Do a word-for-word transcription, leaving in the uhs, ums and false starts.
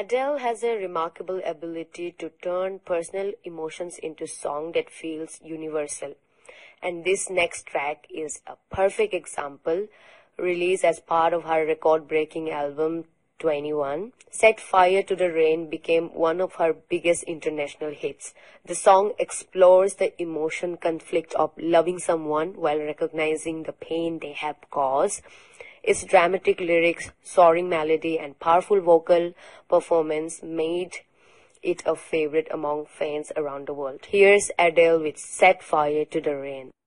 Adele has a remarkable ability to turn personal emotions into song that feels universal. And this next track is a perfect example, released as part of her record-breaking album twenty-one. Set Fire to the Rain became one of her biggest international hits. The song explores the emotion conflict of loving someone while recognizing the pain they have caused. Its dramatic lyrics, soaring melody, and powerful vocal performance made it a favorite among fans around the world. Here's Adele with Set Fire to the Rain.